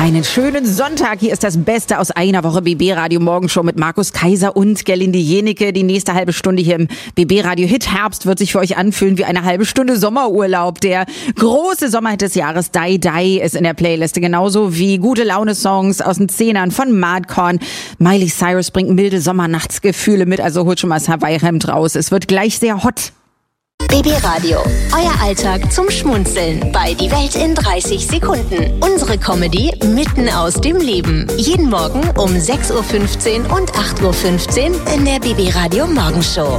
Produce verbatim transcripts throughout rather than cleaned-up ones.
Einen schönen Sonntag. Hier ist das Beste aus einer Woche B B-Radio Morgenshow mit Markus Kaiser und Gerlinde Jenike. Die nächste halbe Stunde hier im B B-Radio Hit Herbst wird sich für euch anfühlen wie eine halbe Stunde Sommerurlaub. Der große Sommerhit des Jahres Die Die ist in der Playliste. Genauso wie gute Laune-Songs aus den Zehnern von Madcorn. Miley Cyrus bringt milde Sommernachtsgefühle mit, also holt schon mal das Hawaii-Hemd raus. Es wird gleich sehr hot. B B-Radio, euer Alltag zum Schmunzeln bei Die Welt in dreißig Sekunden. Unsere Comedy mitten aus dem Leben. Jeden Morgen um sechs Uhr fünfzehn und acht Uhr fünfzehn in der B B-Radio Morgenshow.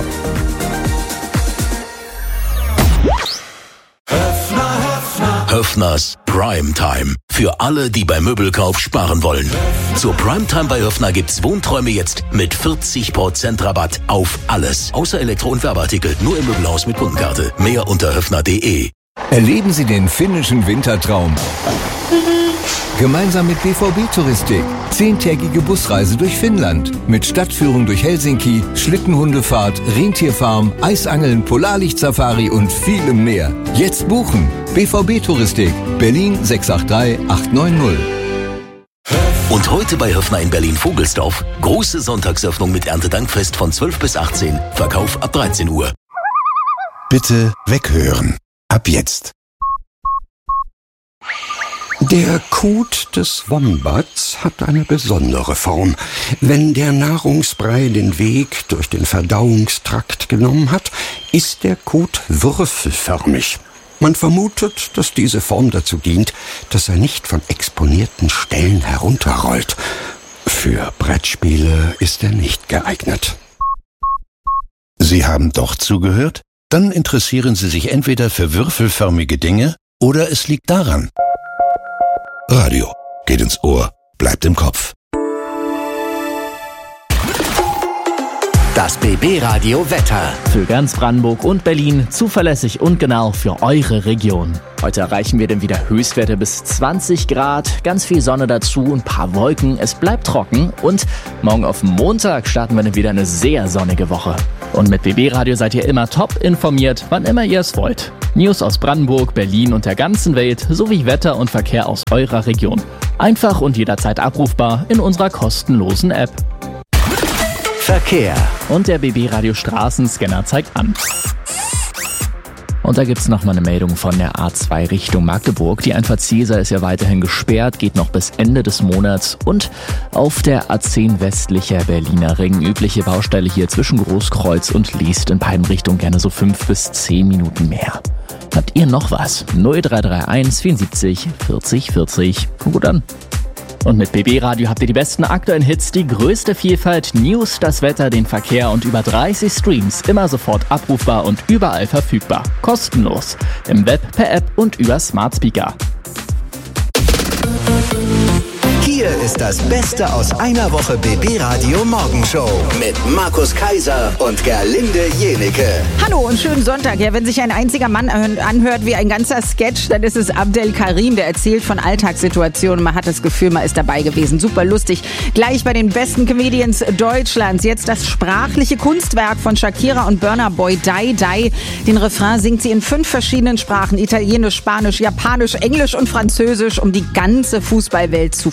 Höffners Primetime. Für alle, die beim Möbelkauf sparen wollen. Zur Primetime bei Höffner gibt's Wohnträume jetzt mit vierzig Prozent Rabatt auf alles. Außer Elektro- und Werbeartikel. Nur im Möbelhaus mit Kundenkarte. Mehr unter höffner punkt de. Erleben Sie den finnischen Wintertraum. Gemeinsam mit B V B-Touristik. Zehntägige Busreise durch Finnland. Mit Stadtführung durch Helsinki, Schlittenhundefahrt, Rentierfarm, Eisangeln, Polarlichtsafari und vielem mehr. Jetzt buchen. B V B-Touristik. Berlin sechs acht drei acht neun null. Und heute bei Höffner in Berlin-Vogelsdorf. Große Sonntagsöffnung mit Erntedankfest von zwölf bis achtzehn. Verkauf ab dreizehn Uhr. Bitte weghören. Ab jetzt. Der Kot des Wombats hat eine besondere Form. Wenn der Nahrungsbrei den Weg durch den Verdauungstrakt genommen hat, ist der Kot würfelförmig. Man vermutet, dass diese Form dazu dient, dass er nicht von exponierten Stellen herunterrollt. Für Brettspiele ist er nicht geeignet. Sie haben doch zugehört? Dann interessieren Sie sich entweder für würfelförmige Dinge oder es liegt daran. Radio geht ins Ohr, bleibt im Kopf. Das B B-Radio Wetter. Für ganz Brandenburg und Berlin zuverlässig und genau für eure Region. Heute erreichen wir dann wieder Höchstwerte bis zwanzig Grad, ganz viel Sonne dazu, ein paar Wolken, es bleibt trocken und morgen auf Montag starten wir dann wieder eine sehr sonnige Woche. Und mit B B-Radio seid ihr immer top informiert, wann immer ihr es wollt. News aus Brandenburg, Berlin und der ganzen Welt sowie Wetter und Verkehr aus eurer Region. Einfach und jederzeit abrufbar in unserer kostenlosen App. Verkehr. Und der B B-Radio Straßenscanner zeigt an. Und da gibt's noch mal eine Meldung von der A zwei Richtung Magdeburg. Die Einfahrt Zielser ist ja weiterhin gesperrt, geht noch bis Ende des Monats. Und auf der A zehn westlicher Berliner Ring übliche Baustelle hier zwischen Großkreuz und Liest in beiden Richtungen gerne so fünf bis zehn Minuten mehr. Habt ihr noch was? null drei drei eins vierundsiebzig vierzig vierzig. Kommt gut an. Und mit B B-Radio habt ihr die besten aktuellen Hits, die größte Vielfalt, News, das Wetter, den Verkehr und über dreißig Streams. Immer sofort abrufbar und überall verfügbar. Kostenlos. Im Web, per App und über Smart Speaker. Hier ist das Beste aus einer Woche B B-Radio Morgenshow mit Markus Kaiser und Gerlinde Jenike. Hallo und schönen Sonntag. Ja, wenn sich ein einziger Mann anhört wie ein ganzer Sketch, dann ist es Abdel Karim, der erzählt von Alltagssituationen. Man hat das Gefühl, man ist dabei gewesen. Super lustig. Gleich bei den besten Comedians Deutschlands. Jetzt das sprachliche Kunstwerk von Shakira und Burna Boy, Die Die. Den Refrain singt sie in fünf verschiedenen Sprachen. Italienisch, Spanisch, Japanisch, Englisch und Französisch, um die ganze Fußballwelt zu